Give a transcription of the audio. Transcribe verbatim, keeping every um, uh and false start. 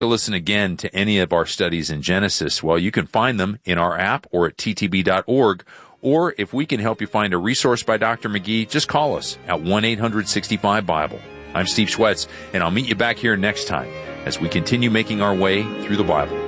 to listen again to any of our studies in Genesis, well, you can find them in our app or at t t b dot org. Or if we can help you find a resource by Doctor McGee, just call us at one eight hundred sixty-five Bible. I'm Steve Schwetz, and I'll meet you back here next time as we continue making our way through the Bible.